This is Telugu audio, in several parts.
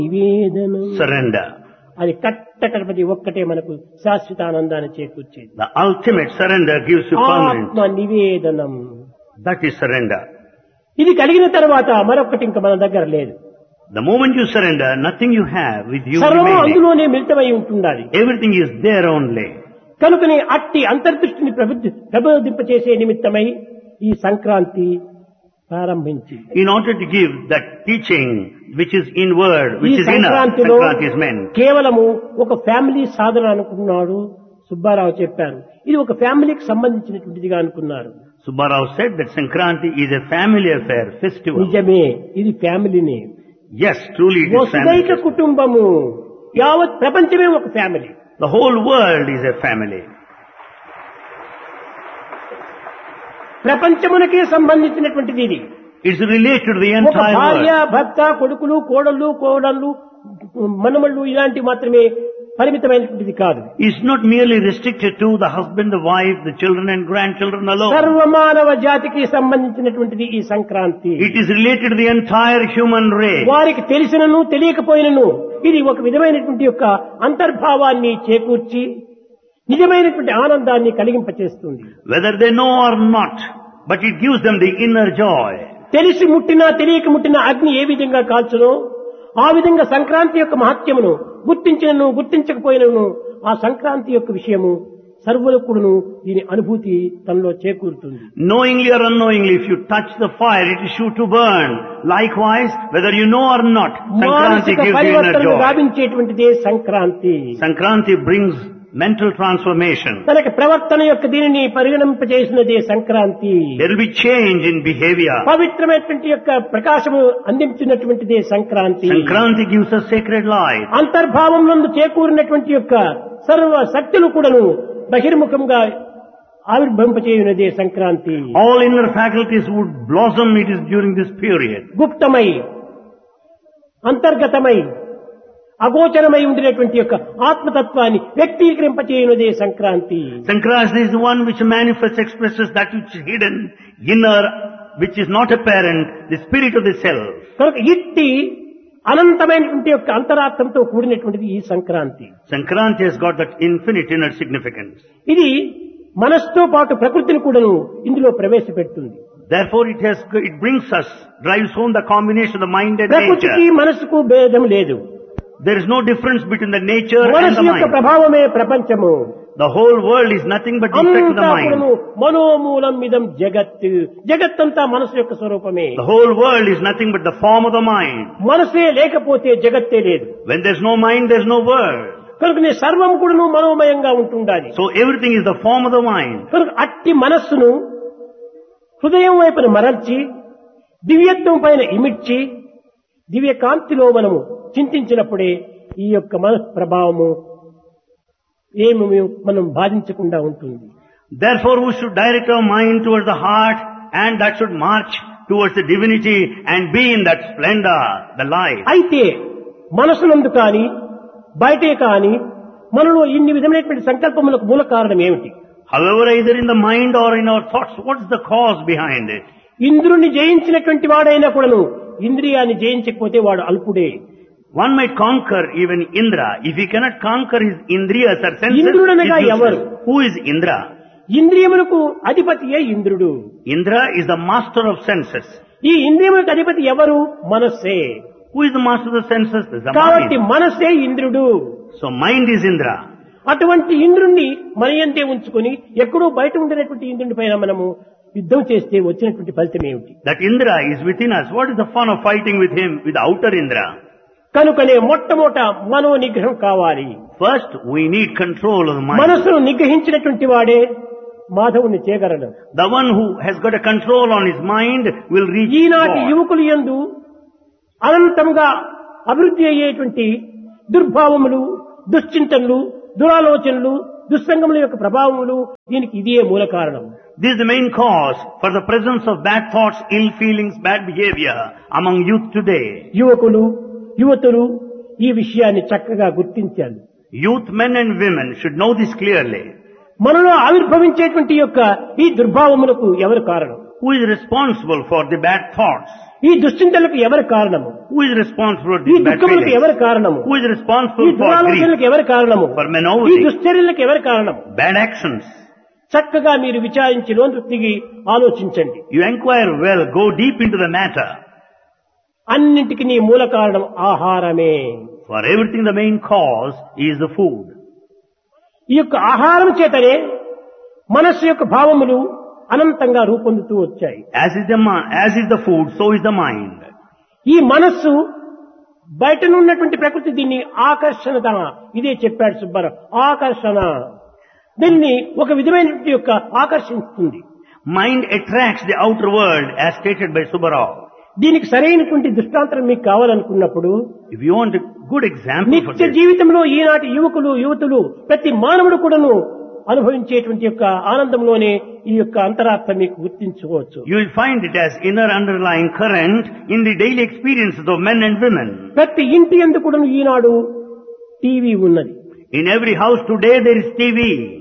నివేదనం surrender. అది కట్టకడపది ఒక్కటే మనకు శాశ్వత ఆనందాన్ని చేకూర్చేది. The ultimate surrender gives you permanent. ఆత్మ నివేదనం. That is surrender. ఇది కలిగిన తర్వాత మరొకటి ఇంకా మన దగ్గర లేదు. The moment you surrender, nothing you have with you సర్వం remaining. అందులోనే మిళితమై ఉంటుండాలి. Everything is there only. కనుకనే అట్టి అంతర్దృష్టిని ప్రబోధింపచేసే నిమిత్తమై ఈ సంక్రాంతి ప్రారంభించి In order to give that teaching which is inward, ఈ which is inner, సంక్రాంతిలో Sankranti is meant. కేవలము ఒక ఫ్యామిలీ సాధన అనుకున్నాడు సుబ్బారావు చెప్పారు. ఇది ఒక ఫ్యామిలీకి సంబంధించినటువంటిదిగా అనుకున్నారు. Subbarao said that Sankranti is a family affair, festival. నిజమే, ఇది ఫ్యామిలీనే. Yes, truly it is వసుదైక family. కుటుంబము, యావత్ ప్రపంచమే ఒక family. The whole world is a family. ప్రపంచమునకే సంబంధించినటువంటిది ఇది. It's related to the ఒక entire భార్య, world. భర్త, కొడుకులు, కోడళ్ళు, మనమళ్ళు ఇలాంటి మాత్రమే పరిమితమైనటువంటిది కాదు. It's not merely restricted to the husband, the wife, the children and grandchildren alone. సర్వమానవ జాతికి సంబంధించినటువంటిది ఈ Sankranti. It is related to the entire human race. వారికి తెలిసినను తెలియకపోయినను ఇది ఒక విధమైనటువంటి యొక్క అంతర్భావాన్ని చేకూర్చి నిజమైనటువంటి ఆనందాన్ని కలిగింపచేస్తుంది. Whether they know or not, but it gives them the inner joy. తెలిసి ముట్టినా తెలియక ముట్టిన అగ్ని ఏ విధంగా కాల్చునో ఆ విధంగా సంక్రాంతి యొక్క మహత్యమును గుర్తించినను గుర్తించకపోయినను ఆ సంక్రాంతి యొక్క విషయము సర్వులకుడును దీని అనుభూతి తనలో చేకూరుతుంది. Knowingly or unknowingly, if you touch the fire, it is sure to burn. Likewise, whether you know or not, Sankranti మానసిక gives you inner పరివర్తనను joy. గావించేటువంటిదే Sankranti. Sankranti brings mental transformation. తనకి ప్రవర్తన యొక్క దీనిని పరిగణింపజేసినదే Sankranti. There will be change in behavior. పవిత్రమైనటువంటి యొక్క ప్రకాశము అందించినటువంటిదే Sankranti. Sankranti gives us sacred light. అంతర్భావంలో చేకూరినటువంటి యొక్క సర్వ శక్తులు కూడాను బహిర్ముఖంగా ఆవిర్భవింపచేయునదే Sankranti. All inner faculties would blossom, it is during this period. గుప్తమై అంతర్గతమై అగోచరమై ఉండినటువంటి యొక్క ఆత్మతత్వాన్ని వ్యక్తీకరింపచేయునదే Sankranti. Sankranti is the one which manifests, expresses that which is hidden, inner, which is not apparent, the spirit of the self. కనుక ఇట్టి అనంతమైనటువంటి యొక్క అంతరాత్మతో కూడినటువంటిది ఈ Sankranti. Sankranti has got that infinite inner significance. ఇది మనస్సుతో పాటు ప్రకృతిని కూడాను ఇందులో ప్రవేశపెడుతుంది. Therefore it brings us, drives home the combination of the mind and ప్రకృతికి nature. మనసుకు భేదం లేదు. There is no difference between the nature and మనసు the యొక్క mind. ప్రభావమే ప్రపంచము. The whole world is nothing but the effect of the అంతా mind. కూడాను మనోమూలం ఇదం జగత్. జగత్తంతా మనసు యొక్క స్వరూపమే. The whole world is nothing but the form of the mind. మనసే లేకపోతే జగత్తే లేదు. When there's no mind, there's no world. కనుక సర్వం కూడాను మనోమయంగా ఉంటుండాలి. So everything is the form of the mind. కనుక అట్టి మనస్సును హృదయం వైపున మరల్చి దివ్యత్వం పైన ఇమిడ్చి దివ్య కాంతిలో మనము చింతించినప్పుడే ఈ యొక్క మన ప్రభావము ఏమి మనం బాధించకుండా ఉంటుంది. Therefore we should direct our mind towards the heart, and that should march towards the divinity and be in that splendor, the light. అయితే మనసునందు కానీ బయటే కానీ మనలో ఇన్ని విధమైనటువంటి సంకల్పములకు మూల కారణం ఏమిటి? However, either in the mind or in our thoughts, what's the cause behind it? ఇంద్రుని జయించినటువంటి వాడైనా కూడాను ఇంద్రియాన్ని జయించకపోతే వాడు అల్పుడే. One might conquer even Indra. If he cannot conquer his indriyas or senses, ఇంద్రుడనగా he's ఎవరు? useless. Who is Indra? ఇంద్రియములకు అధిపతియే ఇంద్రుడు. Indra is the master of senses. ఈ ఇంద్రియములకు అధిపతి ఎవరు? మనస్సే. Who is the master of the senses? The కాబట్టి mind. మనస్సే ఇంద్రుడు. So mind is Indra. అటువంటి ఇంద్రుణ్ణి మన యందే ఉంచుకొని ఎక్కడో బయట ఉండేటువంటి ఇంద్రుని పైన మనము యుద్ధం చేస్తే వచ్చినటువంటి ఫలితం ఏమిటి? That Indra is within us. What is the fun of fighting with him, with the outer Indra? కనుకనే మొట్టమొదట మనో నిగ్రహం కావాలి. First, we need control of the mind. మనసును నిగ్రహించినటువంటి వాడే మాధవుని చేయగలడు. The one who has got a control on his mind will reach ఈనాటి God. యువకులు యందు అనంతంగా అభివృద్ధి అయ్యేటువంటి దుర్భావములు, దుశ్చింతనలు, దురాలోచనలు, దుస్సంగముల యొక్క ప్రభావములు దీనికి ఇదే మూల కారణం. This is the main cause for the presence of bad thoughts, ill feelings, bad behavior among youth today. యువకులు, యువతులు ఈ విషయాన్ని చక్కగా గుర్తించాలి. Youth, men and women should know this clearly. మనలో ఆవిర్భవించేటువంటి యొక్క ఈ దుర్భావములకు ఎవరు కారణం? Who is responsible for the bad thoughts? ఈ దుశ్చింతలకు ఎవరు కారణము? Who is responsible for ఈ these bad దుఃఖములకు feelings? ఎవరు కారణము? Who is ఈ responsible for grief? దురాలోచనలకు ఎవరు కారణము? For ఈ menopause? దుశ్చర్యలకు ఎవరు కారణము? Bad actions? చక్కగా మీరు విచారించి లోతు దిగి ఆలోచించండి. You inquire well, go deep into the matter. అన్నింటికి నీ మూల కారణం ఆహారమే. For everything the main cause is the food. ఈ యొక్క ఆహారం చేతనే మనస్సు యొక్క భావములు అనంతంగా రూపొందుతూ వచ్చాయి. As is the food, so is the mind. ఈ మనస్సు బయటనున్నటువంటి ప్రకృతి దీన్ని ఆకర్షణ, ఇదే చెప్పాడు సుబ్బారావు, ఆకర్షణ దీన్ని ఒక విధమైనటువంటి యొక్క ఆకర్షిస్తుంది. Mind attracts the outer world as stated by Subbarao. దీనికి సరైనటువంటి దృష్టాంతరం మీకు కావాలనుకున్నప్పుడు If you want a good example for నిత్య this, జీవితంలో ఈనాటి యువతులు ప్రతి మానవుడు కూడాను అనుభవించేటువంటి యొక్క ఆనందంలోనే ఈ యొక్క అంతరార్థం మీకు గుర్తించుకోవచ్చు. you will find it as inner underlying current in the daily experiences of men and women. ప్రతి ఇంటి యందు కూడాను ఈనాడు టీవీ ఉన్నది. In every house today there is TV.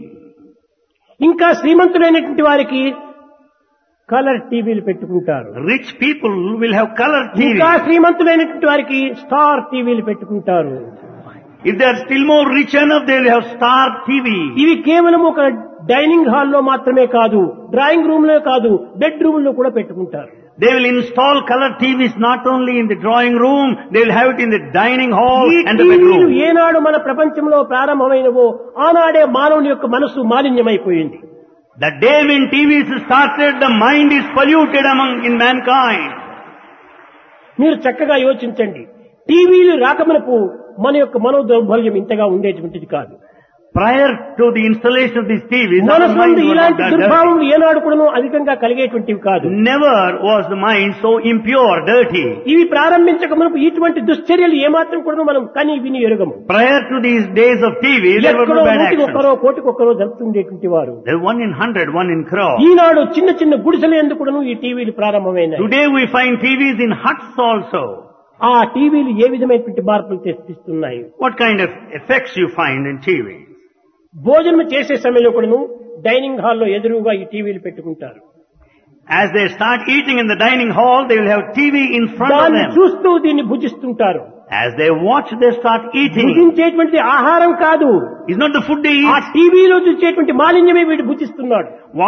ఇంకా శ్రీమంతులైనటువంటి వారికి కలర్ టీవీలు పెట్టుకుంటారు. Rich people will have color TV. ఇంకా శ్రీమంతులైనటువంటి వారికి స్టార్ టీవీలు పెట్టుకుంటారు. If they are still more rich enough, they will have star TV. ఇవి కేవలం ఒక డైనింగ్ హాల్లో మాత్రమే కాదు, డ్రాయింగ్ రూమ్ లో కాదు, బెడ్ రూమ్ లో కూడా పెట్టుకుంటారు. They will install color TVs not only in the drawing room, they will have it in the dining hall ఈ and the టీవీలు bedroom. ఏనాడు మన ప్రపంచంలో ప్రారంభమైనవో ఆనాడే మానవుని యొక్క మనస్సు మాలిన్యమైపోయింది. The day when TVs started, the mind is polluted in mankind. మీరు చక్కగా యోచించండి. టీవీలు రాకమునపు మన యొక్క మనోదౌర్బల్యం ఇంతగా ఉండేటువంటిది కాదు. Prior to the installation of these TVs, our మనసు mind was not ఇలాంటి that దుర్భావములు ఏనాడు కూడా అధికంగా కలిగేటువంటివి కాదు. dirty. Never was the mind so impure, dirty. ఇవి ప్రారంభించక మునుపు ఇటువంటి దుశ్చర్యలు ఏమాత్రం కూడా మనం కని విని ఎరుగము. Prior to these days of TV, there were ఎక్కడో no bad actions. ఒక్కరో కోటికొక్కరో జరుగుతుండేటువంటి వారు. There were 1 in 100, 1 in crore. ఈనాడు చిన్న చిన్న గుడిసెల యందు కూడాను ఈ టీవీలు ప్రారంభమైనాయి. Today we find TVs in huts also. ఆ టీవీలు ఏ విధమైనటువంటి మార్పులు తెప్పిస్తున్నాయి? What kind of effects you find in TV? భోజనం చేసే సమయంలో కూడాను డైనింగ్ హాల్లో ఎదురుగా ఈ టీవీలు పెట్టుకుంటారు. As they start eating in the dining hall, they will have TV in front of దాన్ని them. చూస్తూ దీన్ని భుజిస్తుంటారు. As they watch, they start eating. భుజించేటువంటి ఆహారం కాదు, It's not the food they ఆ eat. టీవీలో చూసేటువంటి మాలిన్యమే వీడు భుజిస్తున్నాడు.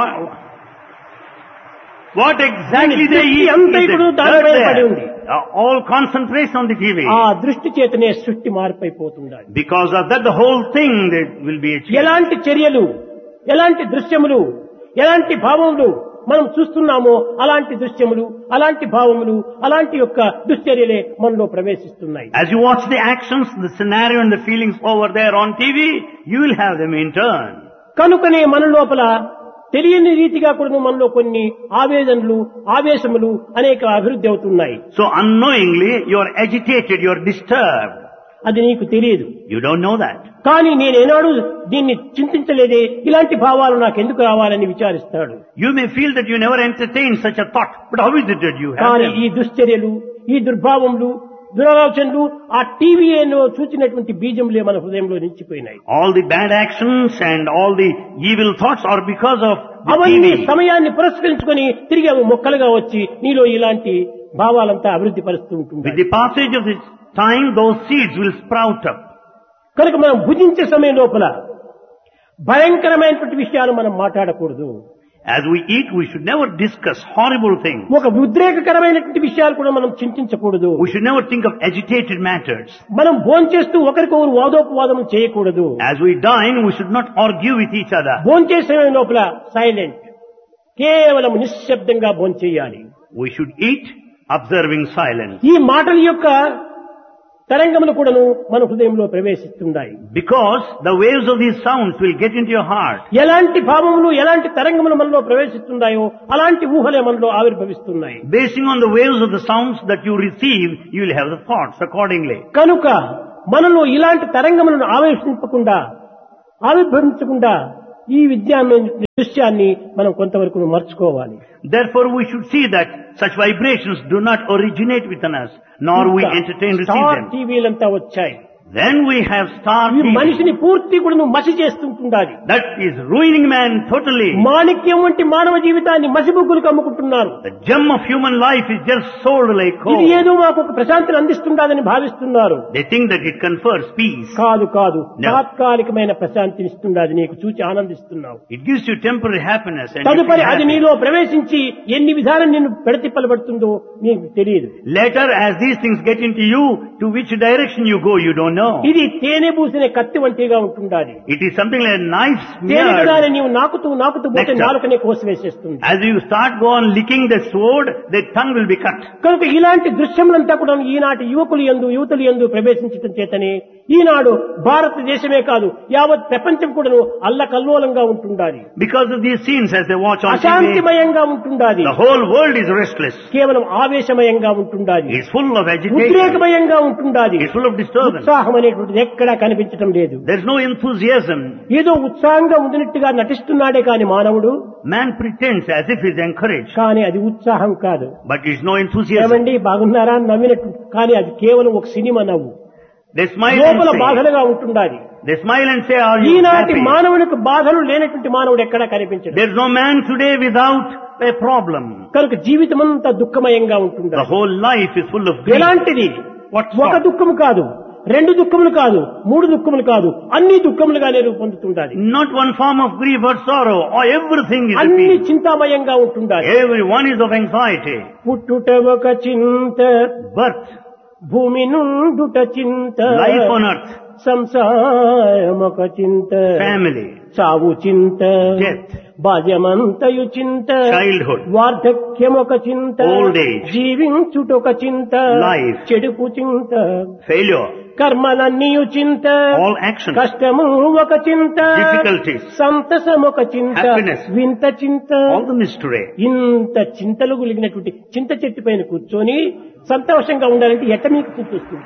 What exactly they eat is అంతా ఇప్పుడు దానిపై dirt పడి there. ఉంది. All concentration on the TV. ఆ దృష్టి చేతనే సృష్టి మార్పైపోతుండాలి. Because of that, the whole thing that will be achieved. ఎలాంటి చర్యలు, ఎలాంటి దృశ్యములు, ఎలాంటి భావములు మనం చూస్తున్నామో అలాంటి దృశ్యములు, అలాంటి భావములు, అలాంటి యొక్క దుశ్చర్యలే మనలో ప్రవేశిస్తున్నాయి. As you watch the actions, the scenario and the feelings over there on TV, you will have them in turn. కనుకనే మన లోపల తెలియని రీతిగా కూడా మనలో కొన్ని ఆవేదనలు, ఆవేశములు అనేక అభివృద్ధి అవుతున్నాయి. So unknowingly, you are agitated, you are disturbed. అది నీకు తెలియదు. You don't know that. కానీ నేనేనాడు దీన్ని చింతించలేదే, ఇలాంటి భావాలు నాకు ఎందుకు రావాలని విచారిస్తాడు. You may feel that you never entertained such a thought, but how is it that you have కానీ them? ఈ దుశ్చర్యలు, ఈ దుర్భావములు, దురాలోచనలు ఆ టీవీలో చూచినటువంటి బీజములే మన హృదయంలో నిలిచిపోయినాయి. All the bad actions and all the evil thoughts are because of the అవన్నీ TV. సమయాన్ని పురస్కరించుకొని తిరిగి అవి మొక్కలుగా వచ్చి నీలో ఇలాంటి భావాలంతా అభివృద్ధి పరుస్తూ With ఉంటుంది. the passage of this time, those seeds will sprout up. కనుక మనం భుజించే సమయం లోపల భయంకరమైనటువంటి విషయాలు మనం మాట్లాడకూడదు. As we eat, we should never discuss horrible things. ఒక ఉద్రేకకరమైనటువంటి విషయాలు కూడా మనం చింతించకూడదు. We should never think of agitated matters. మనం భోంచేస్తూ ఒకరికొకరు వాదోపవాదం చేయకూడదు. As we dine, we should not argue with each other. భోంచేసే సమయం లోపల సైలెంట్, కేవలం నిశ్శబ్దంగా భోంచేయాలి. We should eat observing silence. ఈ మాటల యొక్క తరంగములు కూడాను మన హృదయంలో ప్రవేశిస్తున్నాయి. Because the waves of these sounds will get into your heart. ఎలాంటి భావములు, ఎలాంటి తరంగములు మనలో ప్రవేశిస్తున్నాయో అలాంటి ఊహలే మనలో ఆవిర్భవిస్తున్నాయి. Basing on the waves of the sounds that you receive, you will have the thoughts accordingly. కనుక మనలో ఇలాంటి తరంగములను ఆవిర్భవించకుండా ఈ దృశ్యాన్ని మనం కొంతవరకు మర్చుకోవాలి. Therefore, we should see that such vibrations do not originate within us, nor we entertain receive them. టీవీలంతా వచ్చాయి. then we have star ఈ feeding. మనిషిని పూర్తి కూడా నువ్వు మసి చేస్తుంటుండాలి. That is ruining man totally. మాణిక్యం వంటి మానవ జీవితాన్ని మసిబుగ్గులకు అమ్ముకుంటున్నారు. The gem of human life is just sold like ఇది coal. ఏదో మాకు ఒక ప్రశాంతిని అందిస్తుండదని భావిస్తున్నారు. They think that it confers peace. కాదు కాదు, No. తాత్కాలికమైన ప్రశాంతిని ఇస్తుండది, నీకు చూచి ఆనందిస్తున్నావు. It gives you temporary happiness and you తదుపరి feel అది happy. నీలో ప్రవేశించి ఎన్ని విధాలు నిన్ను పెడతిప్పలబడుతుందో నీకు తెలియదు. Later, as these things get into you, to which direction you go, you don't know. ఇది తేనె పూసిన కత్తి వంటిగా ఉంటుండాలి. It is something like a knife తేనె smeared. కదా నీవు నాకుతూ పోతే Nectar. నాలుకనే కోసివేసేస్తుంది. As you start go on licking the sword, the tongue will be cut. కనుక ఇలాంటి దృశ్యములంతా కూడా ఈనాటి యువకులు యువతులు యందు ప్రవేశించడం చేతనే ఈనాడు భారతదేశమే కాదు యావత్ ప్రపంచం కూడా అల్లకల్లోలంగా ఉంటుండాలి. Because of these scenes as they watch on TV, అశాంతిమయంగా ఉంటుండాలి. the whole world is restless. కేవలం ఆవేశమయంగా ఉంటుండాలి. It's full of agitation. ఉద్రేకమయంగా ఉంటుండాలి. It's full of disturbance. ఉత్సాహం అనేటువంటిది ఎక్కడా కనిపించడం లేదు. There's no enthusiasm. ఏదో ఉత్సాహంగా ఉందినట్టుగా నటిస్తున్నాడే కాని మానవుడు, Man pretends as if he's encouraged, కానీ అది ఉత్సాహం కాదు. but it's no enthusiasm. ఏమండి బాగున్నారా అని నవ్వినట్టు, కానీ అది కేవలం ఒక సినిమా నవ్వు. They smile లోపల and say, బాధలుగా ఉంటుండాలి. they smile and say, are you ఈనాటి happy? మానవునికి బాధలు లేనటువంటి మానవుడు ఎక్కడా కనిపించడు. There's no man today without a problem. కనుక జీవితం అంతా దుఃఖమయంగా The ఉంటుండాలి. whole life is full of grief. ఎలాంటిది? What ఒక sort? దుఃఖము కాదు, రెండు దుఃఖములు కాదు, మూడు దుఃఖములు కాదు, అన్ని దుఃఖములుగానే రూపొందుతుండాలి. Not one form of grief or sorrow, or everything is a అన్ని pain. చింతామయంగా ఉంటుండాలి. Everyone is of anxiety. పుట్టుట ఒక చింత, Birth, భూమి నుండుట చింత, life on earth, సంసారం ఒక చింత, family, చావు చింత, death, బాల్యమంతయు చింత, childhood, వార్ధక్యం ఒక చింత, old age, జీవించుటొక చింత, life, చెడుపు చింత, failure, కర్మలన్నీయు చింత, all actions, కష్టము ఒక చింత, difficulties, సంతసం ఒక చింత, happiness, వింత చింత. all the mystery. ఇంత చింతలు గులిగినటువంటి చింత చెట్టు పైన కూర్చొని సంతోషంగా ఉండాలంటే ఎట్ట మీకు చూస్తుంది?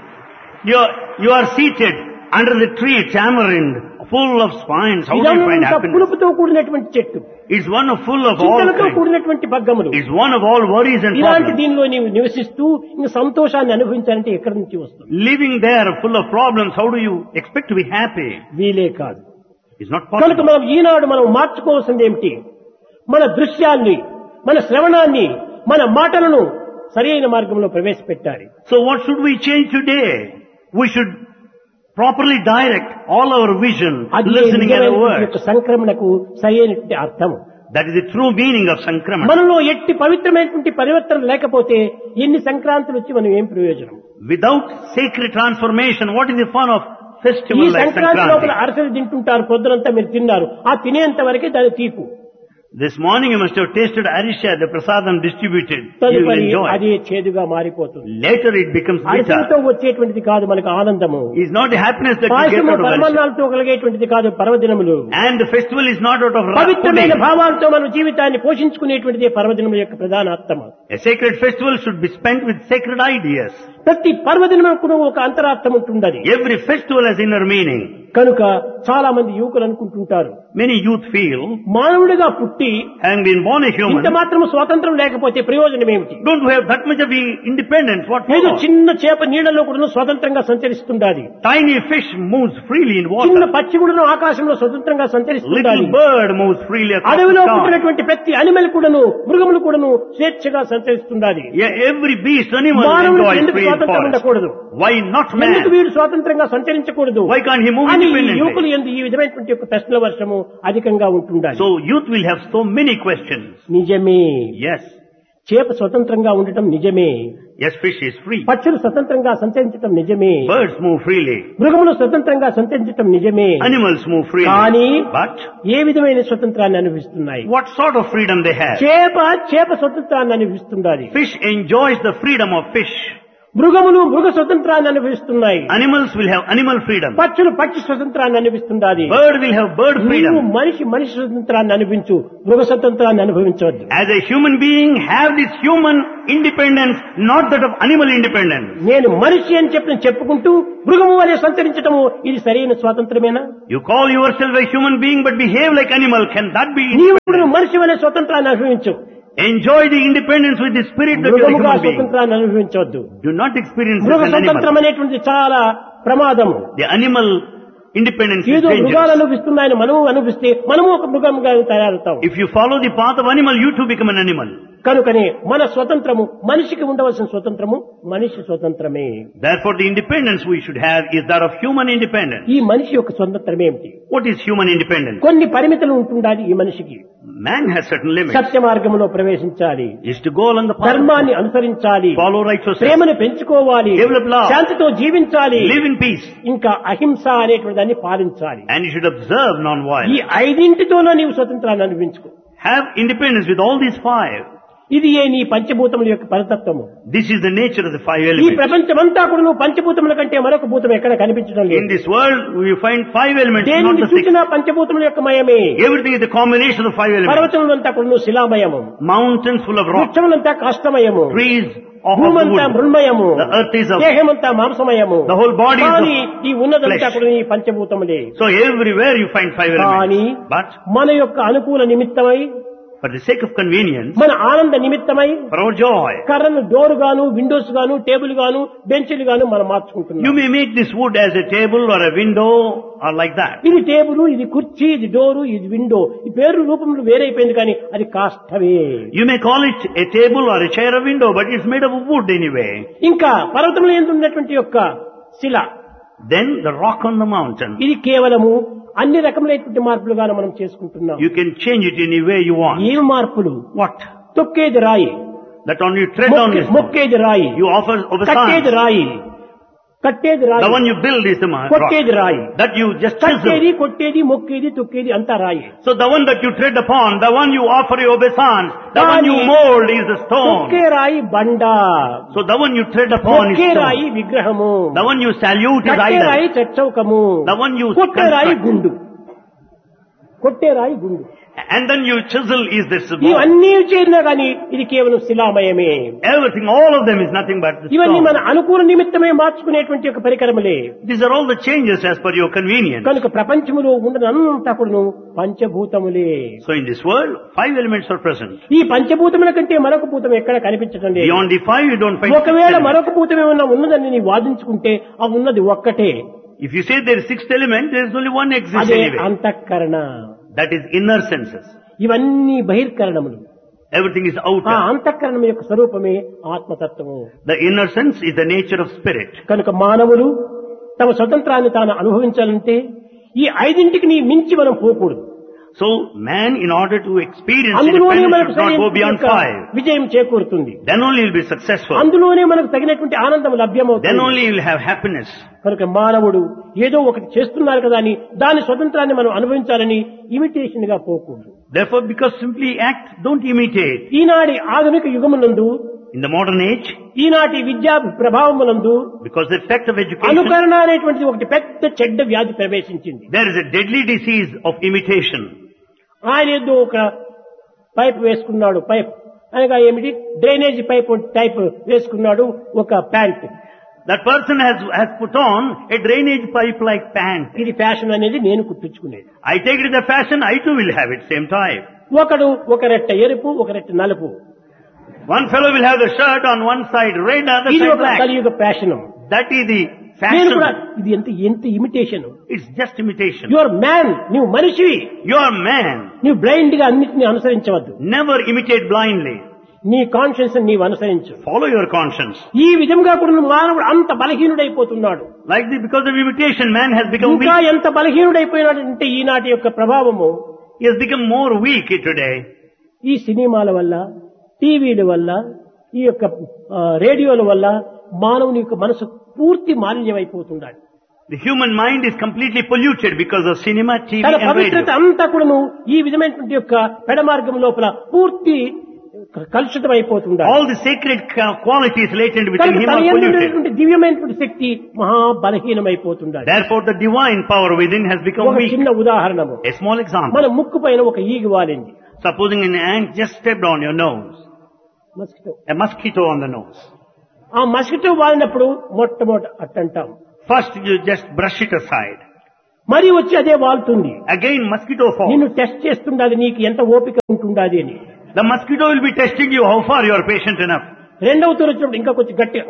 You are seated under the tree tamarind, full of spines. How do you find ఇదంతా happiness? పులుపుతో కూడినటువంటి చెట్టు, It's one of full of all చింతలతో kinds. కూడినటువంటి పగ్గములు. It's one of all worries and ఇలాంటి problems. దీనిలో నీవు నివసిస్తూ ఇంకా సంతోషాన్ని అనుభవించాలంటే ఎక్కడి నుంచి వస్తుంది? Living there full of problems, how do you expect to be happy? వీలే కాదు. It's not కనుక possible. మనం ఈనాడు మనం మార్చుకోవాల్సింది ఏమిటి? మన దృశ్యాన్ని, మన శ్రవణాన్ని, మన మాటలను సరైన మార్గంలో ప్రవేశపెట్టాలి. So what should we change today? We should properly direct all our vision, అది listening and నిజమైనటువంటి words. యొక్క సంక్రమణకు సరైనటువంటి అర్థం. That is the true meaning of Sankramana. మనలో ఎట్టి పవిత్రమైనటువంటి పరివర్తన లేకపోతే ఎన్ని సంక్రాంతులు వచ్చి మనం ఏం ప్రయోజనం? Without sacred transformation, what is the fun of ఈ festival like సంక్రాంతి లోపల Sankranti? అరసలు తింటుంటారు, పొద్దునంతా మీరు తిన్నారు, ఆ తినేంత వరకే దాని తీపు. This morning you must have tasted arisha, the prasadam distributed. You will తదుపరి enjoy. అది చేదుగా మారిపోతుంది. Later it becomes అరసలతో bitter. వచ్చేటువంటిది కాదు మనకు ఆనందము. It's not the happiness that you get పాయసము out of arisha. పరమాన్నాలతో కలిగేటువంటిది కాదు పర్వదినములు. And the festival is not out of పవిత్రమైన pudding. భావాలతో మన జీవితాన్ని పోషించుకునేటువంటిది పర్వదినముల యొక్క ప్రధాన అర్థం. A sacred festival should be spent with sacred ideas. ప్రతి పర్వదినముకు ఒక అంతరార్థం ఉంటుండది. Every festival has inner meaning. కనుక చాలా మంది యువకులు అనుకుంటుంటారు, Many youth feel, మానవుడిగా పుట్టి having been born a ఇంత human, మాత్రం స్వాతంత్రం లేకపోతే ప్రయోజనం ఏమిటి? don't we have that much of independence? What ఏదో for? చిన్న చేప నీళ్ళలో కూడా స్వతంత్రంగా సంచరిస్తుండాలి. Tiny fish moves freely in చిన్న water. పక్షి కూడా ఆకాశంలో స్వతంత్రంగా సంచరిస్తుండాలి. Little bird moves freely across అడవిలో the sky. పుట్టినటువంటి ప్రతి అనిమల్ కూడాను, మృగములు కూడాను స్వేచ్ఛగా సంచరిస్తుండాలి. Yeah, every beast, animal మానవుడికి enjoys ఎందుకు free స్వాతంత్రం forest. ఉండకూడదు? Why not ఎందుకు man? వీడు స్వాతంత్రంగా సంచరించకూడదు Why can't he move అని ఈ independently? యువకులు ఎందు ఈ విధమైనటువంటి యొక్క ప్రశ్నల వర్షము అధికంగా ఉంటుండాలి. So youth will have so many questions. నిజమే, Yes, చేప స్వతంత్రంగా ఉండటం నిజమే, yes, fish is free. పక్షులు స్వతంత్రంగా సంచరించటం నిజమే, Birds move freely. మృగములు స్వతంత్రంగా సంచరించటం నిజమే. Animals move freely. కానీ But ఏ విధమైన స్వతంత్రాన్ని అనుభవిస్తున్నాయి? what sort of freedom they have? చేప స్వతంత్రాన్ని అనుభవిస్తుండాలి. Fish enjoys the freedom of fish. మృగములు మృగ స్వతంత్రాన్ని అనుభవిస్తున్నాయి. Animals will have animal freedom. పక్షులు పక్షి స్వతంత్రాన్ని అనుభవిస్తుండాలి. Bird will have bird నీవు freedom. మనిషి స్వతంత్రాన్ని అనుభవించు, మృగ స్వతంత్రాన్ని అనుభవించవద్దు. As a human being, have this human independence, not that of animal independence. నేను మనిషి అని చెప్పుకుంటూ మృగము వలె సంచరించటము ఇది సరైన స్వాతంత్రమేనా? You call yourself a human being but behave like animal. Can that be నీవు independence? మనిషి వలె స్వతంత్రాన్ని అనుభవించు, Enjoy the independence with the spirit that you are a మృగముగా human being. స్వతంత్రాన్ని అనుభవించవద్దు. Do not experience మృగ as an స్వతంత్రం animal. అనేటువంటిది చాలా ప్రమాదము. The animal independence is ఏదో మృగాలు dangerous. అనుభవిస్తున్నాయని మనము అనిపిస్తే మనము ఒక మృగంగా తయారవుతాం. If you follow the path of animal, you too become an animal. కనుకనే మన స్వతంత్రము, మనిషికి ఉండవలసిన స్వతంత్రము మనిషి స్వతంత్రమే. Therefore, the independence we should have is that of human independence. ఈ మనిషి యొక్క స్వతంత్రం ఏమిటి? What is human independence? కొన్ని పరిమితులు ఉంటుండాలి ఈ మనిషికి. Man has certain limits. సత్య మార్గంలో ప్రవేశించాలి, He is to go along the path, ధర్మాన్ని అనుసరించాలి, follow righteousness, ప్రేమను పెంచుకోవాలి, develop love, శాంతితో జీవించాలి, live in peace, ఇంకా అహింస అనేటువంటి దాన్ని పాలించాలి. and you should observe ఈ non-violence. ఐదింటితోనూ నీవు స్వతంత్రాన్ని అనుభవించుకో. Have independence with all these five. ఇది ఏ నీ పంచభూతముల యొక్క పరతత్వము. This is the nature of the five ఈ elements. ప్రపంచమంతా కూడా నువ్వు పంచభూతముల కంటే మరొక భూతం ఎక్కడ కనిపించడం In లేదు. this world, we find five elements, not దేనిని the six. చూసినా పంచభూతముల యొక్క మయమే. Everything is the combination of the five elements. పర్వతములంతా కూడా నువ్వు శిలామయము, Mountains full of rock, వృక్షములంతా కాష్టమయము, trees of భూమంతా wood, మృణ్మయము, the earth is of, దేహమంతా మాంసమయము. the whole body is కానీ of ఈ ఉన్నదంతా flesh. కూడా నీ పంచభూతములే. So everywhere you find five కానీ elements. But మన యొక్క అనుకూల నిమిత్తమై, for the sake of convenience, మన ఆనంద నిమిత్తమై for our joy, కర్రను డోర్ గాను, విండోస్ గాను, టేబుల్ గాను, బెంచ్లు గాను మనం మార్చుకుంటున్నాం. you may make this wood as a table or a window or like that. ఇది టేబుల్, ఇది కుర్చీ, ఇది డోరు, ఇది విండో. ఈ పేరు రూపంలో వేరైపోయింది కానీ అది కాష్టమే. You may call it a table or a chair or window, but it's made of wood anyway. ఇంకా పర్వతంలో ఉన్నటువంటి యొక్క శిల, Then the rock on the mountain, ఇది కేవలము అన్ని రకములైనటువంటి మార్పులుగా మనం చేసుకుంటున్నాం. you can change it any way you want. ఏం మార్పులు? What? తొక్కేది రాయి, That on you tread on this, మొక్కేది రాయి, you offer కట్టేది obeisance. రాయి, కట్టేది The రాయి, one you build is the rock. కొట్టేది రాయి. That you just కట్టేది, chisel. కొట్టేది, మొక్కేది, తొక్కేది అంతా రాయి. So the one that you tread upon, the one you offer your obeisance, the one you mold is the stone. తొక్కే రాయి బండ, So the one you tread upon is మొక్కే రాయి stone. విగ్రహము, The one you salute is కట్టే రాయి idol. చచ్చౌకము, The one you కొట్టే రాయి construct. గుండు, కొట్టే రాయి గుండు. And then you chisel is this ball. ఇవన్నీ చేరినా గాని ఇది కేవలం శిలామయమే. Everything, all of them is nothing but the ఇవన్నీ మన stone. అనుకూల నిమిత్తమే మార్చుకునేటువంటి ఒక పరికరములే. These are all the changes as per your convenience. కనుక ప్రపంచములో ఉన్నదంతా కూడాను పంచభూతములే. So in this world, five elements are present. ఈ పంచభూతముల కంటే మరొక భూతం ఎక్కడ కనిపించడం లేదు. Beyond the five, you don't find sixth ఒకవేళ element. మరొక భూతం ఏమన్నా ఉన్నదని నీ వాదించుకుంటే ఆ ఉన్నది ఒక్కటే. If you say there is sixth element, there is only one exists అదే anyway. అంతఃకరణ. That is inner senses. ఇవన్నీ బహిర్కరణములు. Everything is ఆ outer. అంతఃకరణం యొక్క స్వరూపమే ఆత్మతత్వము. The inner sense is the nature of spirit. కనుక మానవులు తమ స్వతంత్రాన్ని తాను అనుభవించాలంటే ఈ ఐదింటికి నీ మించి మనం పోకూడదు. So man, in order to experience అందులోనే independence, మనకు should not go beyond five. విజయం చేకూరుతుంది. Then only you will be successful. అందులోనే మనకు తగినటువంటి ఆనందం Then లభ్యమవుతుంది. only you will have happiness. కనుక మానవుడు ఏదో ఒకటి చేస్తున్నారు కదా అని దాని స్వతంత్రాన్ని మనం అనుభవించాలని ఇమిటేషన్ గా పోకూడదు. Therefore, because simply act, don't imitate. ఈనాటి ఆధునిక యుగమునందు, In the modern age, ఈనాటి విద్యా ప్రభావమునందు because the effect of education, అనుకరణ అనేటువంటిది ఒకటి పెద్ద చెడ్డ వ్యాధి ప్రవేశించింది. there is a deadly disease of imitation. ఆయన ఏదో ఒక పైప్ వేసుకున్నాడు, పైప్ అనగా ఏమిటి, డ్రైనేజ్ పైప్ టైప్ వేసుకున్నాడు, ఒక pant. That person has put on a drainage pipe like pant. ఇది ఫ్యాషన్ అనేది నేను కుట్టించుకునేది. I take it as a fashion, I too will have it same type. ఒకడు ఒక రెట్ట ఎరుపు, ఒక రెట్ట నలుపు. One fellow will have the shirt on one side red, other ఇది side ఒక black. కలియుగ ఫ్యాషన్. That is the నేను కూడా fashion. ఇది ఎంత imitation. It's just imitation. Your man, నువ్వు మనిషివి, You are man. నువ్వు బ్లైండ్ గా అన్నిటిని అనుసరించవద్దు. Never imitate blindly. నీ కాన్షియన్స్ నీవు అనుసరించు. Follow your conscience. ఈ విధంగా కూడా మానవుడు అంత బలహీనుడైపోతున్నాడు. Like this, because of imitation, man has become ఇంకా weak. ఎంత బలహీనుడైపోయినాడు అంటే ఈనాటి యొక్క ప్రభావము He has become more weak today. ఈ సినిమాల వల్ల, టీవీల వల్ల, ఈ యొక్క రేడియోల వల్ల మానవుని యొక్క మనసు పూర్తి మాలిన్యమైపోతున్నాడు. The human mind is completely polluted because of cinema, TV తన and పవిత్రత radio. అంతా కూడాను ఈ విధమైనటువంటి యొక్క పెడమార్గం లోపల పూర్తి కలుషితమైపోతున్నాడు. All the sacred qualities latent within కనుక him తన are యందు polluted. ఉన్నటువంటి దివ్యమైనటువంటి శక్తి మహా బలహీనమైపోతున్నాడు. Therefore, the divine power within has become ఒక weak. చిన్న ఉదాహరణము, A small example. మన ముక్కు పైన ఒక ఈగి వాలింది. Supposing an ant just stepped on your nose, mosquito. a mosquito on the nose. ఆ మస్కిటో వాలినప్పుడు మొట్టమొదట అట్టంటాం, First, you just brush it aside. మరి వచ్చి అదే వాలుతుంది. Again, mosquito falls. నిన్ను టెస్ట్ చేస్తుండాలి, నీకు ఎంత ఓపిక ఉంటుండాలి అని. The mosquito will be testing you how far you are patient enough. రెండవ తూరు వచ్చినప్పుడు ఇంకా కొంచెం గట్టి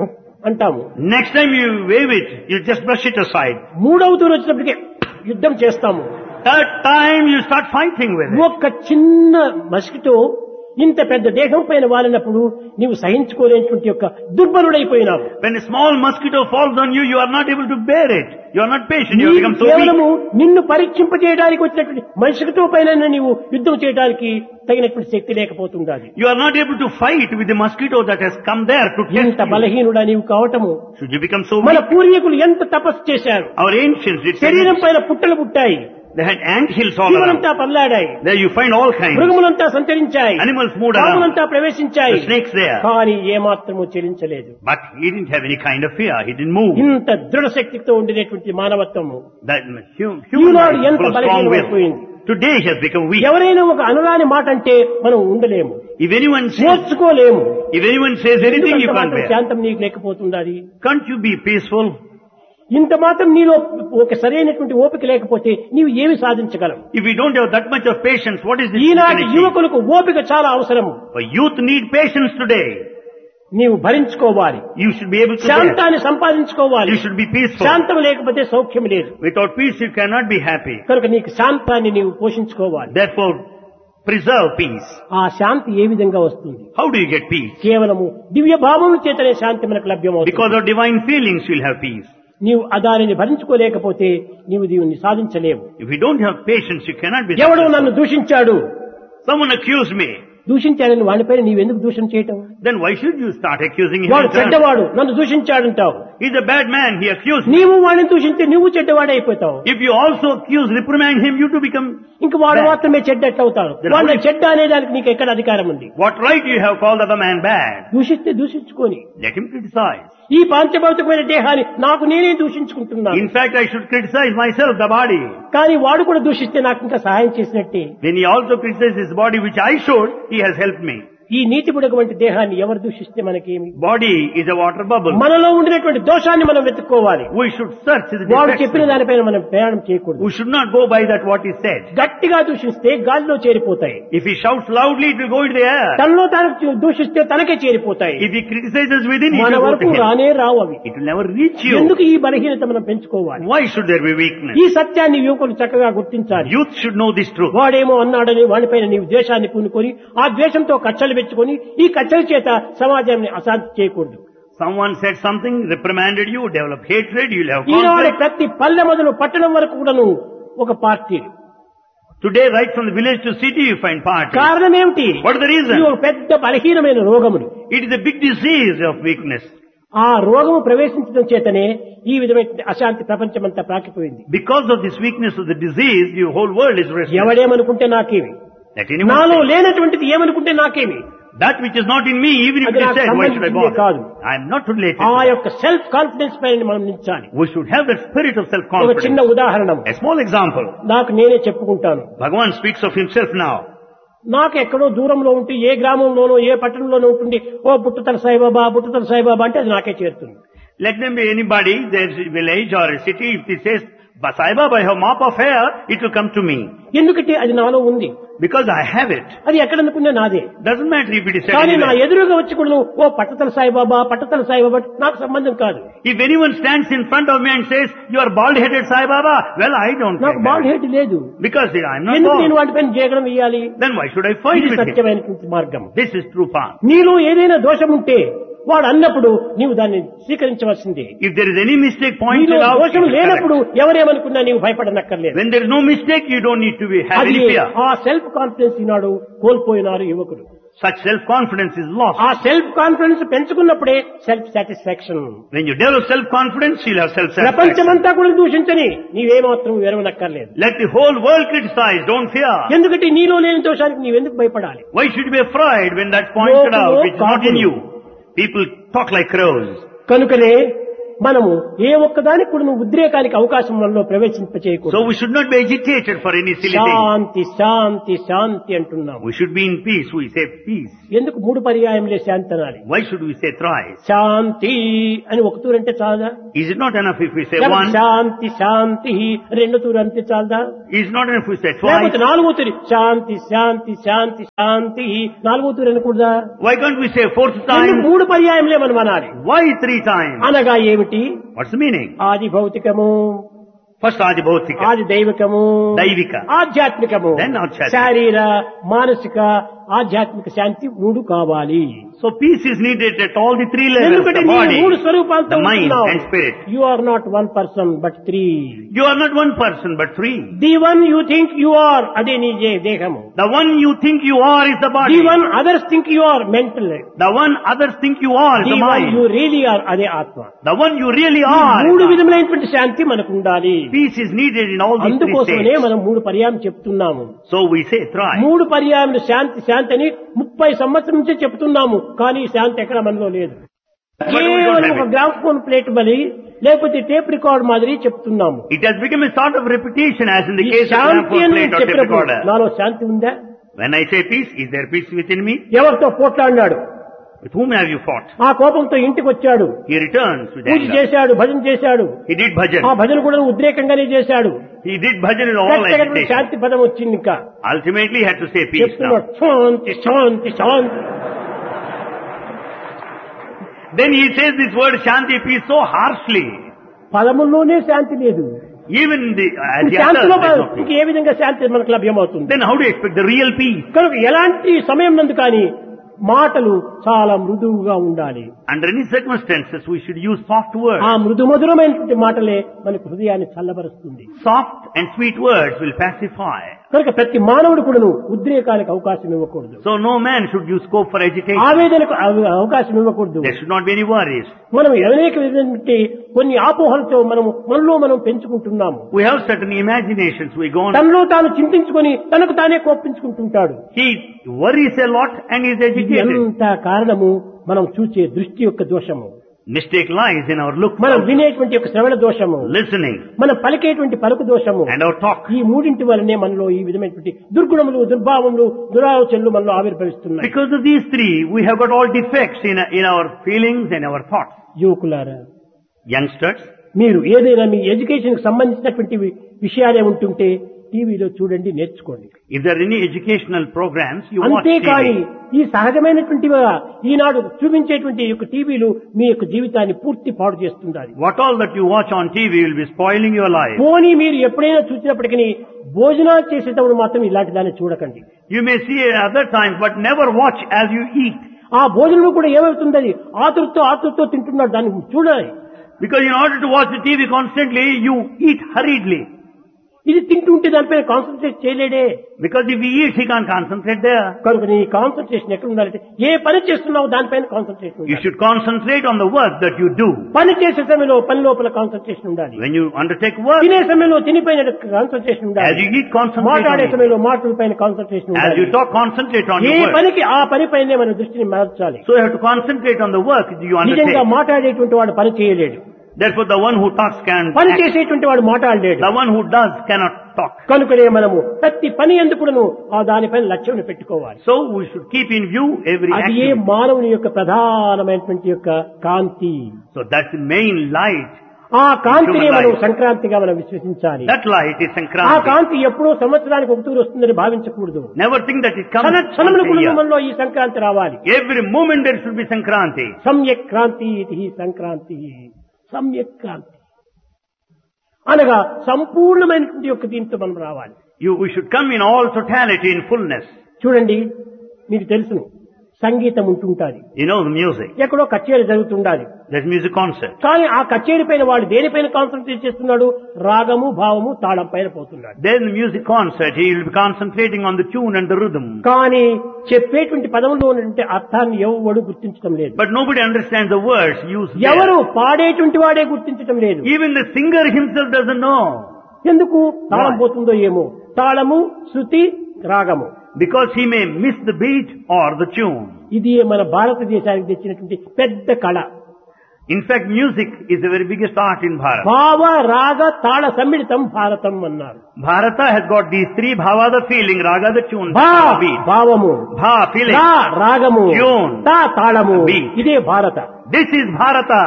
అంటాము. Next time you wave it, you just brush it aside. మూడవ తూరు వచ్చినప్పటికీ యుద్ధం చేస్తాము. Third time you start fighting with it. ఒక్క చిన్న మస్కిటో ఇంత పెద్ద దేహం పైన వాలినప్పుడు నీవు సహించుకోలేనటువంటి యొక్క దుర్బలుడైపోయినావు. When a small mosquito falls on you, you are not able to bear it. You are not patient. You become so కేవలము weak. నిన్ను పరీక్షింపజేయడానికి వచ్చినటువంటి మస్కిటో పైన నీవు యుద్ధం చేయడానికి తగినటువంటి శక్తి లేకపోతుండాలి. You are not able to fight with the mosquito that has come there to test ఎంత you. బలహీనుడా నీవు కావటము. Should you become so మన weak? పూర్వీకులు ఎంత తపస్సు చేశారు. Our ancients did. శరీరం పైన పుట్టలు పుట్టాయి, They had ant hills all around. జీవులంతా పల్లాడాయి, There you find all kinds. మృగములంతా సంచరించాయి, Animals moved around. పాములంతా ప్రవేశించాయి, The snakes there. కానీ ఏమాత్రము చెలించలేదు. But he didn't have any kind of fear. He didn't move. ఇంత దృఢ శక్తితో ఉండినటువంటి మానవత్వము That human ఈనాడు mind ఎంత full of strong will. బలహీనమైపోయింది. Today he has become weak. ఎవరైనా ఒక అనురాని మాట అంటే మనం ఉండలేము, If anyone says, నేర్చుకోలేము. anything you can't bear. శాంతం నీకు లేకపోతుండాలి. Can't you be peaceful? ఇంత మాత్రం నీలో ఒక సరైనటువంటి ఓపిక లేకపోతే నీవు ఏమి సాధించగలవు? If we don't have that much of patience, what is this? ఈనాటి యువకులకు ఓపిక చాలా అవసరం. For youth need patience today. నీవు భరించుకోవాలి, You should be able to bear. శాంతాన్ని సంపాదించుకోవాలి. You should be peaceful. శాంతం లేకపోతే సౌఖ్యం లేదు. Without peace you cannot be happy. కనుక నీకు శాంతాన్ని నీవు పోషించుకోవాలి. Therefore, preserve peace. ఆ శాంతి ఏ విధంగా వస్తుంది? How do you get peace? కేవలము దివ్య భావముల చేతనే శాంతి మనకు లభ్యమవుతుంది. Because of divine feelings you will have peace. నీవు దానిని భరించుకోలేకపోతే నీవు దీన్ని సాధించలేవు. If you don't have patience, you cannot be ఎవడో successful. నన్ను దూషించాడు, Someone accused me. దూషించాడని వాడిపైన నీవెందుకు దూషణ చేయటం? Then why should you start accusing him? వాడు in turn? చెడ్డవాడు, నన్ను దూషించాడంటావు. He's a bad man. He accused me. నీవు వాడిని దూషించి నువ్వు చెడ్డవాడే అయిపోతావు. If you also accuse, reprimand him, you to become ఇంక వాడు bad. మాత్రమే చెడ్డట్టవుతాడు. వాడిని చెడ్డ అనేదానికి నీకు ఎక్కడ అధికారం ఉంది? What right you have called the other man bad? దూషిస్తే దూషించుకొని Let him criticize. ఈ పాంచభౌతికమైన దేహాన్ని నాకు నేనే దూషించుకుంటున్నాను. In fact, I should criticize myself, the body. కానీ వాడు కూడా దూషిస్తే నాకు ఇంకా సహాయం చేసినట్టే. When he also criticizes his body, which I should, he has helped me. ఈ నీటి బుడగ దేహాన్ని ఎవరు దూషిస్తే మనకేమి? Body is a water bubble. మనలో ఉండినటువంటి దోషాన్ని మనం వెతుక్కోవాలి. We should search the వాడు defects. చెప్పిన దానిపైన మనం ప్రయాణం చేయకూడదు. We should not go by that what he said. గట్టిగా దూషిస్తే గాలిలో చేరిపోతాయి. If he shouts loudly, it will go into the air. తనలో తనకు దూషిస్తే తనకే చేరిపోతాయి. If he criticizes within, it మన will go వరకు to him. రానే రావు అవి. It will never reach you. ఎందుకు ఈ బలహీనత మనం పెంచుకోవాలి? Why should there be weakness? ఈ సత్యాన్ని యువకులు చక్కగా గుర్తించాలి. Youth should know this truth. వాడేమో అన్నాడని వాడిపైన నీవు ద్వేషాన్ని పూనుకొని ఆ ద్వేషంతో కక్షలు పెట్టుకొని ఈ కక్షల చేత సమాజాన్ని అశాంతి చేయకూడదు. Someone said something, reprimanded you, develop hatred, you'll have Eenadu conflict. ప్రతి పల్లె మొదలు పట్టణం వరకు కూడాను ఒక party. Today, right from the village to city, you find parties. కారణం ఏమిటి? What is the reason? ఇది ఒక పెద్ద బలహీనమైన రోగములు. It is a big disease of weakness. ఆ రోగము ప్రవేశించడం చేతనే ఈ విధమైన అశాంతి ప్రపంచమంతా ప్రాకిపోయింది. Because of this weakness of the disease, your whole world is restless. ఎవడేమనుకుంటే నాకేమి, Let anyone నాలో say, లేనటువంటిది ఏమనుకుంటే నాకేమి, that which is not in me, even if అది it is నాకు said, why should I సంబంధించిందే కాదు. bother? I am not related. ఆ to that. యొక్క సెల్ఫ్ కాన్ఫిడెన్స్ పైన మనం నిలిచాలి. We should have that spirit of ఒక self-confidence. చిన్న ఉదాహరణ A small example. నాకు నేనే చెప్పుకుంటాను. Bhagavan speaks of himself now. నాకు ఎక్కడో దూరంలో ఉంటే ఏ గ్రామంలోనో ఏ పట్టణంలోనో ఉంటుంది, ఓ బుట్టతల సాయిబాబా బుట్టతల సాయిబాబా అంటే అది నాకే చేరుతుంది. Let them be anybody, there's a village or a city, if he says, Sai Baba, I have mop of hair, it will come to me. ఎందుకంటే అది నాలో ఉంది. Because I have it. అది ఎక్కడ అనుకున్నా నాదే. Doesn't matter if it is said కానీ నా anywhere. ఎదురుగా వచ్చి కూడా నువ్వు ఓ పట్టతల సాయిబాబా పట్టతల సాయిబాబా నాకు సంబంధం కాదు. If anyone stands in front of me and says, you are bald-headed Sai Baba, well, I don't నాకు take బాల్ that. హెడ్ లేదు. Because I am not ఎందుకు నేను bald. వాటిపైన జగడం ఇయ్యాలి? Then why should I fight ఇది with him? సత్యమైనటువంటి మార్గం. This is true path. నీలో ఏదైనా దోషం ఉంటే వాడు అన్నప్పుడు నీవు దాన్ని స్వీకరించవలసిందే. If there is any mistake pointed నీలో out, దోషం it is correct. లేనప్పుడు ఎవరేమనుకున్నా నీవు భయపడనక్కర్లేదు. When there is no mistake, you don't need to have అది any fear. ఆ సెల్ఫ్ కాన్ఫిడెన్స్ ఈనాడు కోల్పోయినారు యువకులు. Such self-confidence is lost. ఆ self confidence పెంచుకున్నప్పుడే self satisfaction. When you develop self-confidence, you'll have self-satisfaction. ప్రపంచమంతా కూడా దూషించని నీవేమాత్రం వెరవనక్కర్లేదు. Let the whole world criticize, don't fear. ఎందుకంటే నీలో లేని దోషానికి నీవెందుకు భయపడాలి? Why should you be afraid when that's pointed out, which is not in you? People talk like crows. కనుకనే మనము ఏ ఒక్కదానికి కూడా ఉద్రేకానికి అవకాశం మనలో So ప్రవేశింపచేయకూడదు. we should not be agitated for any silly thing. శాంతి శాంతి శాంతి అంటున్నాము. We should be in peace. We say peace. ఎందుకు 3 పర్యాయములే శాంతి అనాలి? Why should we say thrice? శాంతి అని ఒక తూరు అంటే చాలదా? Is it not enough if we say లేకపోతే one? శాంతి శాంతి 2 తూరు అంటే చాలదా? Is it not enough if we say twice? లేకపోతే 4వ తూరి శాంతి శాంతి శాంతి శాంతి 4వ తూరు అనకూడదా? Why can't we say 4th ఎందుకు time? 3 పర్యాయములే మనం అనాలి? Why 3 times? అనగా ఏమిటి? What's the meaning? ఆది భౌతికము, First Adibhautika, ఆది దైవికము, Daivika, ఆధ్యాత్మికము, then Adhyatmika. శారీర మానసిక ఆధ్యాత్మిక శాంతి 3 కావాలి. So peace is needed at all the 3 levels, ఎందుకంటే the నీ body, 3 స్వరూపాలతో the mind ఉంటున్నావు. and spirit. You are not 1 person but 3. You are not 1 person but 3. The one you think you are, అదే నీ దేహము. The one you think you are is the body. The one others think you are, mental. The one others think you are is The the one mind. you really are, అదే ఆత్మ. The one you really ఈ are. 3 విధములైనటువంటి శాంతి మనకు ఉండాలి. Peace is needed in all these 3 అందుకోసమనే states. మనం 3 పర్యాయం చెప్తున్నాము. So we say thrice. 3 పర్యాయములు శాంతి శాంతి అని 30 సంవత్సరం నుంచే చెప్తున్నాము, కానీ ఈ శాంతి ఎక్కడ మనలో లేదు. But we don't కేవలం have ఒక it. గ్రామ్ఫోన్ ప్లేట్ బలి లేకపోతే టేప్ రికార్డ్ మాదిరి చెప్తున్నాము. It has become a sort of repetition as in the ఈ case of శాంతి gramophone అని plate or tape చెప్పినప్పుడు recorder. నాలో శాంతి ఉందా? When I say peace, is there peace within me? ఎవరితో పోట్లాడినాడు, With whom have you fought? ఆ కోపంతో ఇంటికి వచ్చాడు, He returns with puja anger. చేశాడు, భజన చేశాడు, He did ఆ bhajan. భజన కూడా ఉద్రేకంగానే చేశాడు. He did bhajan in all ఖచ్చితంగా agitation. శాంతి పదం వచ్చింది. ఇంకా Ultimately he had to say peace now. చెప్తున్నాడు శాంతి శాంతి శాంతి. Then he says this word Shanti, peace, so harshly. పదముల్లోనే శాంతి లేదు. Even the శాంతిలో there's no peace. ఏ విధంగా శాంతి మనకు లభ్యమవుతుంది? Then how do you expect the real peace? కనుక ఎలాంటి సమయం నందు కానీ మాటలు చాలా మృదువుగా ఉండాలి. Under any circumstances we should use soft words. ఆ మృదు మధురమైనటువంటి మాటలే మనకు హృదయాన్ని చల్లబరుస్తుంది. Soft and sweet words will pacify. కనుక ప్రతి మానవుడు కూడాను ఉద్రేకానికి అవకాశం ఇవ్వకూడదు, So no man should use scope for agitation. ఆవేదనకు అవకాశం ఇవ్వకూడదు. There should not be any worries. మనం అనేక విధమైనటువంటి కొన్ని ఆపోహలతో మనలో మనం పెంచుకుంటున్నాము. We have certain imaginations. We go on. తనలో తాను చింతించుకొని తనకు తానే కోపించుకుంటుంటాడు. He worries a lot and is ఇది agitated. ఎంత కారణము మనం చూసే దృష్టి యొక్క దోషము, Mistake lies in our look, మనం వినేటువంటి యొక్క శ్రవణ దోషము, listening, మనం పలికేటువంటి పలుకు దోషము. and our talk. ఈ 3 వల్లనే మనలో ఈ విధమైనటువంటి దుర్గుణములు, దుర్భావములు, దురాలోచనలు మనలో ఆవిర్భవిస్తున్నాయి. Because of these 3, we have got all defects in our feelings and our thoughts. యువకులారా, Youngsters, మీరు ఏదైనా మీ ఎడ్యుకేషన్ కి సంబంధించినటువంటి విషయాలే ఉంటుంటే టీవీలో చూడండి, నేర్చుకోండి. if there are any educational programs, you watch అంతేకాని TV. ఈ సహజమైనటువంటిగా ఈనాడు చూపించేటువంటి యొక్క టీవీలు మీ యొక్క జీవితాన్ని పూర్తి పాడు చేస్తుండాలి. What all that you watch on TV will be spoiling your life. పోనీ మీరు ఎప్పుడైనా చూసినప్పటికీ భోజనాలు చేసేటప్పుడు మాత్రం ఇలాంటి దాన్ని చూడకండి. You may see it other times, but never watch as you eat. ఆ భోజనం కూడా ఏమవుతుంది, అది ఆతురతో తింటున్నాడు, దాన్ని చూడాలి. Because in order to watch the TV constantly, you eat hurriedly. ఇది తింటుంటే దానిపైన concentrate చేయలేడే. Because if he eats, he can't concentrate there. కనుక నీ కాన్సన్ట్రేషన్ ఎక్కడ ఉండాలంటే ఏ పని చేస్తున్నావు దానిపైన కాన్సన్ట్రేషన్ You ఉండాలి. should concentrate on the work that you do. పని చేసే సమయంలో పని లోపల కాన్సన్ట్రేషన్ ఉండాలి. When you undertake work, తినే సమయంలో తినిపైన కాన్సన్ట్రేషన్ as ఉండాలి. you eat, concentrate మాట్లాడే on it. సమయంలో మాటల పైన కాన్సన్ట్రేషన్ As ఉండాలి. you talk, concentrate on A your work. పనికి ఆ పని పైనే మన దృష్టిని మార్చాలి. So you have to concentrate on the work that you నిజంగా undertake. మాట్లాడేటువంటి వాడు పని చేయలేడు, Therefore the one who talks can పని act. చేసేటువంటి వాడు మాట్లాడలేడు. The one who does cannot talk. కనుకనే మనము ప్రతి పని ఎందుకును ఆ దానిపైన లక్ష్యం పెట్టుకోవాలి. So we should keep in view every అది ఏ action. మానవుని యొక్క ప్రధానమైనటువంటి యొక్క కాంతి. So that's the main light. ఆ కాంతిని Human మనం light. సంక్రాంతిగా మనం విశ్వసించాలి. That light is ఆ Sankranti. కాంతి ఎప్పుడో సంవత్సరానికి ఒక తూరు వస్తుందని భావించకూడదు. Never think that it comes క్షణముల once a year. కుటుంబంలో ఈ సంక్రాంతి రావాలి. Every moment there should be Sankranti. సమ్యక్ క్రాంతి ఇది సంక్రాంతి, సమ్యక్ క్రాంతి అనగా సంపూర్ణమైనటువంటి యొక్క దీంతో మనం రావాలి. We should come in all totality, in fullness. చూడండి, మీకు తెలుసును సంగీతం ఉంటుంటాది, You know the music. ఎక్కడో కచేరీ జరుగుతుండాలి. There's music concert. కానీ ఆ కచేరీ పైన వాడు దేనిపైన కాన్సన్ట్రేట్ చేస్తున్నాడు, రాగము భావము తాళం పైన పోతున్నాడు. Then the music concert, he will be concentrating on the tune and the rhythm. కానీ చెప్పేటువంటి పదములో ఉన్నటువంటి అర్థాన్ని ఎవడు గుర్తించడం లేదు. But nobody understands the words used ఎవరు there. పాడేటువంటి వాడే గుర్తించడం లేదు. Even the singer himself doesn't know. ఎందుకు తాళం Why? పోతుందో ఏమో. తాళము, శృతి, రాగము, Because he may miss the beat or the tune. ఇది మన భారతదేశానికి తెచ్చినటువంటి పెద్ద కళ. In fact, music is the very biggest art in Bharat. భావ రాగ తాళ సమ్మిళితం భారతం అన్నారు. Bharata has got these three bhava, the feeling, raga, the tune, భా beat. భావము, Bha, feeling. రా రాగము, Tune. తా తాళము, Beat. ఇదే భారత. This is Bharata.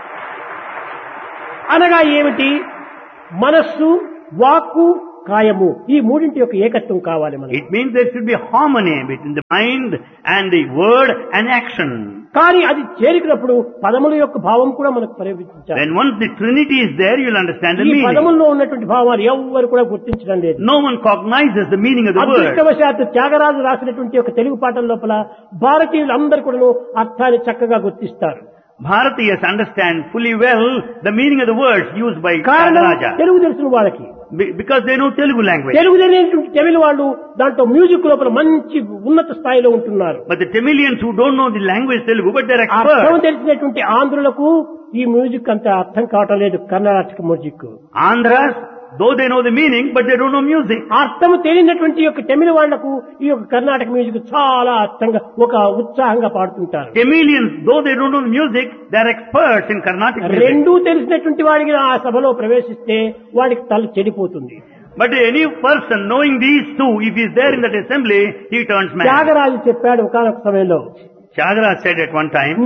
అనగా ఏమిటి? మనస్సు, వాక్కు, కాయము ఈ మూడింటి యొక్క ఏకత్వం కావాలి మనకి. It means there should be harmony between the mind and the word and action. కానీ అది చేరినప్పుడు పదముల యొక్క భావం కూడా మనకు పరివర్తించాలి. When once the Trinity is there, you will understand the ఈ meaning. పదముల్లో ఉన్నటువంటి భావాలు ఎవ్వరు కూడా గుర్తించడం లేదు. No one cognizes the meaning of the word. అదృష్టవశాత్తు త్యాగరాజు రాసినటువంటి ఒక తెలుగు పాటల లోపల భారతీయులందరూ కూడా అర్థాన్ని చక్కగా గుర్తిస్తారు. Bharatiyas understand fully well the meaning of the words used by కారణం Raja. తెలుగు తెలిసిన వాళ్ళకి. Because they know Telugu language. Telugu తెలియనటువంటి తమిళ వాళ్ళు దాంట్లో మ్యూజిక్ లోపల మంచి ఉన్నత స్థాయిలో ఉంటున్నారు. But the Tamilians who don't know the language Telugu, but they're అర్థం experts. తెలిసినటువంటి ఆంధ్రులకు ఈ మ్యూజిక్ అంత అర్థం కావటం లేదు. Karnataka music Andhras, though they know the meaning, but they don't know music. అర్థం తెలియనటువంటి యొక్క తమిళ వాళ్లకు ఈ యొక్క కర్ణాటక మ్యూజిక్ చాలా అర్థంగా ఒక ఉత్సాహంగా పాడుతుంటారు. Tamilians, though they don't know the music, they're experts in Carnatic music. రెండూ తెలిసినటువంటి వాడికి ఆ సభలో ప్రవేశిస్తే వాడికి తల చెడిపోతుంది. But any person knowing these two, if he's there in that assembly, he turns mad. Tyagaraju చెప్పాడు ఒకానొక సమయంలో, Tyagaraja said at one time,